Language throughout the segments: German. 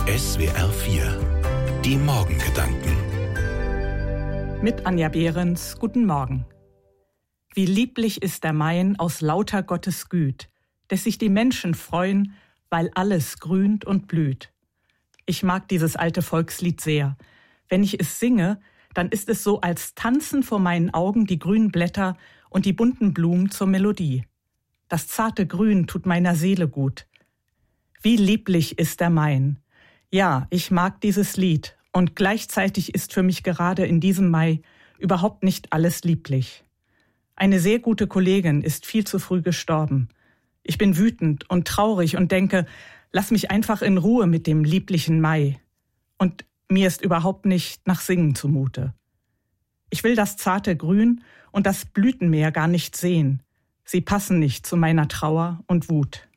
SWR 4, die Morgengedanken. Mit Anja Behrens, guten Morgen. Wie lieblich ist der Main aus lauter Gottes Güt, dass sich die Menschen freuen, weil alles grünt und blüht. Ich mag dieses alte Volkslied sehr. Wenn ich es singe, dann ist es so, als tanzen vor meinen Augen die grünen Blätter und die bunten Blumen zur Melodie. Das zarte Grün tut meiner Seele gut. Wie lieblich ist der Main. Ja, ich mag dieses Lied und gleichzeitig ist für mich gerade in diesem Mai überhaupt nicht alles lieblich. Eine sehr gute Kollegin ist viel zu früh gestorben. Ich bin wütend und traurig und denke, lass mich einfach in Ruhe mit dem lieblichen Mai. Und mir ist überhaupt nicht nach Singen zumute. Ich will das zarte Grün und das Blütenmeer gar nicht sehen. Sie passen nicht zu meiner Trauer und Wut.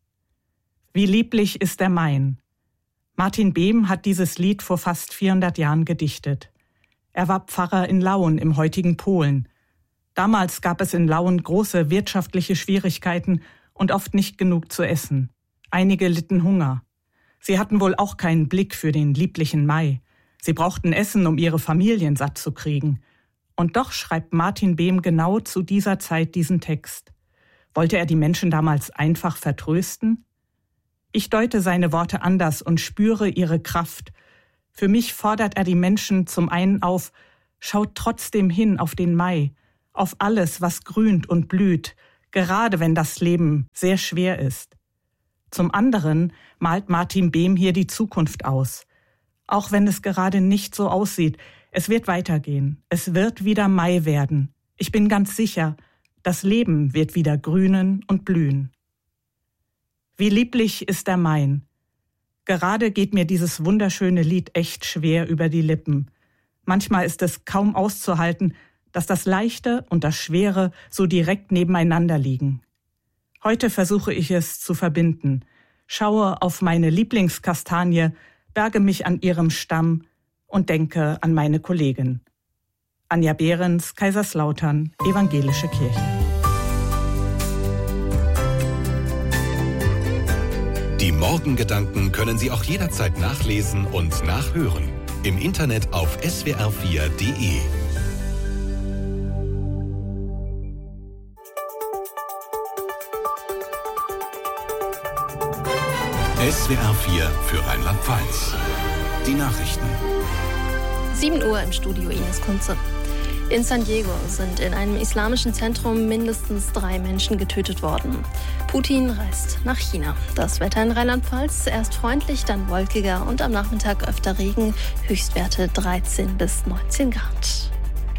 Wie lieblich ist der Main. Martin Behm hat dieses Lied vor fast 400 Jahren gedichtet. Er war Pfarrer in Lauen im heutigen Polen. Damals gab es in Lauen große wirtschaftliche Schwierigkeiten und oft nicht genug zu essen. Einige litten Hunger. Sie hatten wohl auch keinen Blick für den lieblichen Mai. Sie brauchten Essen, um ihre Familien satt zu kriegen. Und doch schreibt Martin Behm genau zu dieser Zeit diesen Text. Wollte er die Menschen damals einfach vertrösten? Ich deute seine Worte anders und spüre ihre Kraft. Für mich fordert er die Menschen zum einen auf, schaut trotzdem hin auf den Mai, auf alles, was grünt und blüht, gerade wenn das Leben sehr schwer ist. Zum anderen malt Martin Behm hier die Zukunft aus. Auch wenn es gerade nicht so aussieht, es wird weitergehen. Es wird wieder Mai werden. Ich bin ganz sicher, das Leben wird wieder grünen und blühen. Wie lieblich ist der Main. Gerade geht mir dieses wunderschöne Lied echt schwer über die Lippen. Manchmal ist es kaum auszuhalten, dass das Leichte und das Schwere so direkt nebeneinander liegen. Heute versuche ich es zu verbinden. Schaue auf meine Lieblingskastanie, berge mich an ihrem Stamm und denke an meine Kollegin. Anja Behrens, Kaiserslautern, Evangelische Kirche. Die Morgengedanken können Sie auch jederzeit nachlesen und nachhören. Im Internet auf swr4.de. SWR 4 für Rheinland-Pfalz. Die Nachrichten. 7 Uhr im Studio Ines Kunze. In San Diego sind in einem islamischen Zentrum mindestens 3 Menschen getötet worden. Putin reist nach China. Das Wetter in Rheinland-Pfalz erst freundlich, dann wolkiger und am Nachmittag öfter Regen. Höchstwerte 13 bis 19 Grad.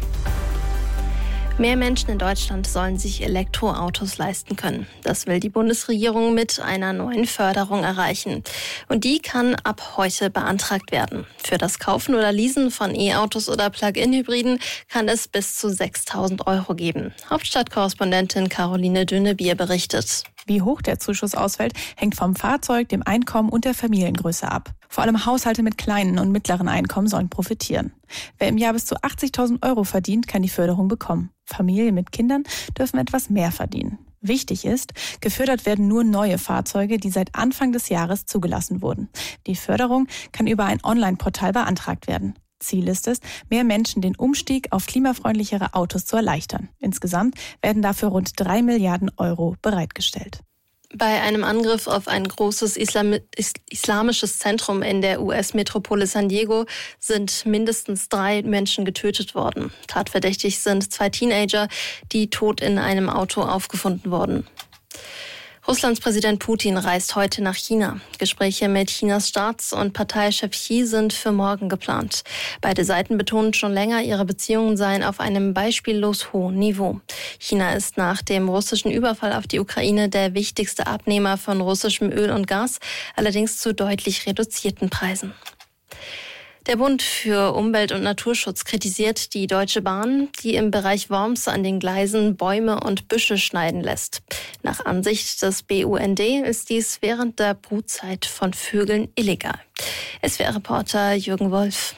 Mehr Menschen in Deutschland sollen sich Elektroautos leisten können. Das will die Bundesregierung mit einer neuen Förderung erreichen. Und die kann ab heute beantragt werden. Für das Kaufen oder Leasen von E-Autos oder Plug-in-Hybriden kann es bis zu 6.000 € geben. Hauptstadtkorrespondentin Caroline Dünnebier berichtet. Wie hoch der Zuschuss ausfällt, hängt vom Fahrzeug, dem Einkommen und der Familiengröße ab. Vor allem Haushalte mit kleinen und mittleren Einkommen sollen profitieren. Wer im Jahr bis zu 80.000 € verdient, kann die Förderung bekommen. Familien mit Kindern dürfen etwas mehr verdienen. Wichtig ist, gefördert werden nur neue Fahrzeuge, die seit Anfang des Jahres zugelassen wurden. Die Förderung kann über ein Online-Portal beantragt werden. Ziel ist es, mehr Menschen den Umstieg auf klimafreundlichere Autos zu erleichtern. Insgesamt werden dafür rund 3 Milliarden € bereitgestellt. Bei einem Angriff auf ein großes islamisches Zentrum in der US-Metropole San Diego sind mindestens 3 Menschen getötet worden. Tatverdächtig sind 2 Teenager, die tot in einem Auto aufgefunden wurden. Russlands Präsident Putin reist heute nach China. Gespräche mit Chinas Staats- und Parteichef Xi sind für morgen geplant. Beide Seiten betonen schon länger, ihre Beziehungen seien auf einem beispiellos hohen Niveau. China ist nach dem russischen Überfall auf die Ukraine der wichtigste Abnehmer von russischem Öl und Gas, allerdings zu deutlich reduzierten Preisen. Der Bund für Umwelt- und Naturschutz kritisiert die Deutsche Bahn, die im Bereich Worms an den Gleisen Bäume und Büsche schneiden lässt. Nach Ansicht des BUND ist dies während der Brutzeit von Vögeln illegal. SWR-Reporter Jürgen Wolf.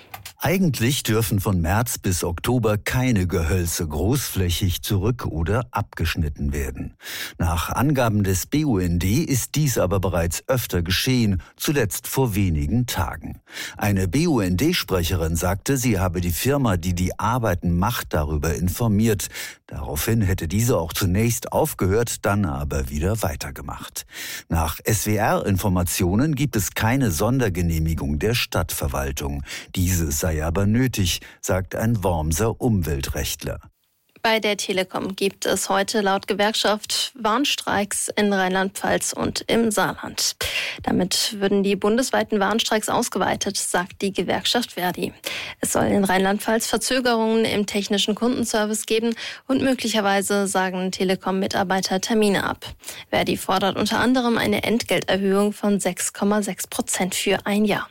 Eigentlich dürfen von März bis Oktober keine Gehölze großflächig zurück- oder abgeschnitten werden. Nach Angaben des BUND ist dies aber bereits öfter geschehen, zuletzt vor wenigen Tagen. Eine BUND-Sprecherin sagte, sie habe die Firma, die die Arbeiten macht, darüber informiert. Daraufhin hätte diese auch zunächst aufgehört, dann aber wieder weitergemacht. Nach SWR-Informationen gibt es keine Sondergenehmigung der Stadtverwaltung. Diese sei aber nötig, sagt ein Wormser Umweltrechtler. Bei der Telekom gibt es heute laut Gewerkschaft Warnstreiks in Rheinland-Pfalz und im Saarland. Damit würden die bundesweiten Warnstreiks ausgeweitet, sagt die Gewerkschaft Verdi. Es soll in Rheinland-Pfalz Verzögerungen im technischen Kundenservice geben und möglicherweise sagen Telekom-Mitarbeiter Termine ab. Verdi fordert unter anderem eine Entgelterhöhung von 6,6% für ein Jahr.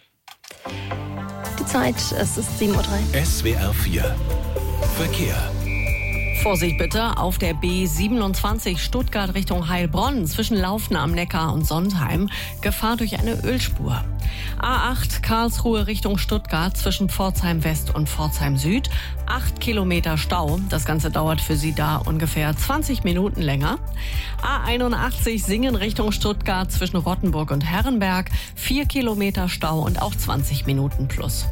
Die Zeit, es ist 7:03 Uhr. SWR 4 Verkehr. Vorsicht bitte auf der B27 Stuttgart Richtung Heilbronn zwischen Laufen am Neckar und Sontheim. Gefahr durch eine Ölspur. A8 Karlsruhe Richtung Stuttgart zwischen Pforzheim West und Pforzheim Süd. 8 Kilometer Stau. Das Ganze dauert für Sie da ungefähr 20 Minuten länger. A81 Singen Richtung Stuttgart zwischen Rottenburg und Herrenberg. 4 Kilometer Stau und auch 20 Minuten plus.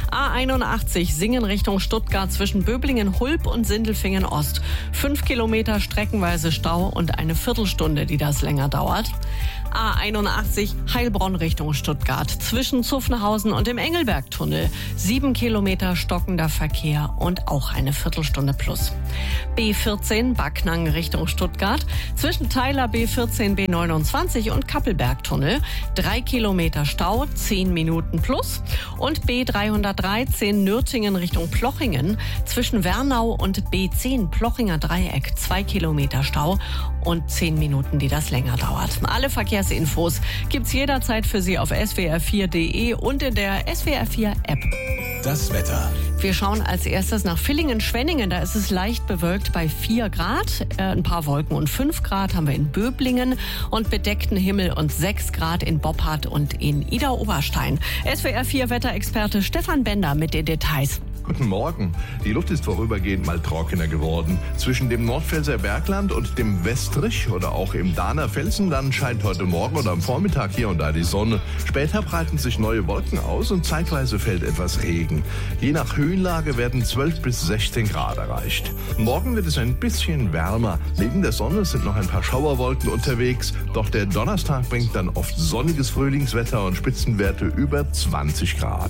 A81 Singen Richtung Stuttgart zwischen Böblingen-Hulb und Sindelfingen-Ost. 5 Kilometer streckenweise Stau und eine Viertelstunde, die das länger dauert. A81 Heilbronn Richtung Stuttgart zwischen Zuffenhausen und dem Engelbergtunnel. 7 Kilometer stockender Verkehr und auch eine Viertelstunde plus. B14 Backnang Richtung Stuttgart zwischen Theiler B14 B29 und Kappelbergtunnel. 3 Kilometer Stau, 10 Minuten plus. Und B313 Nürtingen Richtung Plochingen zwischen Wernau und B10 Plochinger Dreieck. 2 Kilometer Stau und 10 Minuten, die das länger dauert. Alle Verkehrsinfos gibt's jederzeit für Sie auf swr4.de und in der SWR4-App. Das Wetter. Wir schauen als erstes nach Villingen-Schwenningen. Da ist es leicht bewölkt bei 4 Grad. Ein paar Wolken und 5 Grad haben wir in Böblingen und bedeckten Himmel und 6 Grad in Boppard und in Idar-Oberstein. SWR4-Wetterexperte Stefan Bender mit den Details. Guten Morgen. Die Luft ist vorübergehend mal trockener geworden. Zwischen dem Nordpfälzer Bergland und dem Westrich oder auch im Dahner Felsenland scheint heute Morgen oder am Vormittag hier und da die Sonne. Später breiten sich neue Wolken aus und zeitweise fällt etwas Regen. Je nach Höhenlage werden 12 bis 16 Grad erreicht. Morgen wird es ein bisschen wärmer. Neben der Sonne sind noch ein paar Schauerwolken unterwegs. Doch der Donnerstag bringt dann oft sonniges Frühlingswetter und Spitzenwerte über 20 Grad.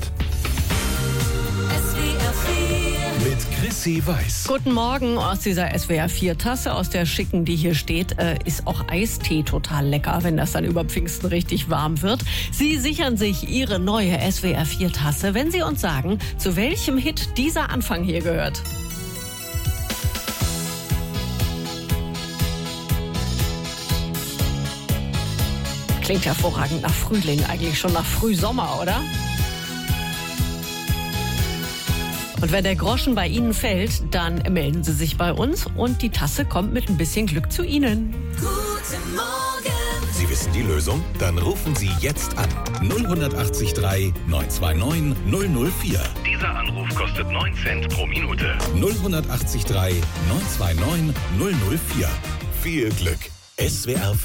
Mit Chrissy Weiß. Guten Morgen. Aus dieser SWR4-Tasse, aus der schicken, die hier steht, ist auch Eistee total lecker, wenn das dann über Pfingsten richtig warm wird. Sie sichern sich Ihre neue SWR4-Tasse, wenn Sie uns sagen, zu welchem Hit dieser Anfang hier gehört. Klingt hervorragend nach Frühling, eigentlich schon nach Frühsommer, oder? Und wenn der Groschen bei Ihnen fällt, dann melden Sie sich bei uns und die Tasse kommt mit ein bisschen Glück zu Ihnen. Guten Morgen. Sie wissen die Lösung? Dann rufen Sie jetzt an. 080 929 004. Dieser Anruf kostet 9 Cent pro Minute. 080 929 004. Viel Glück. SWR4.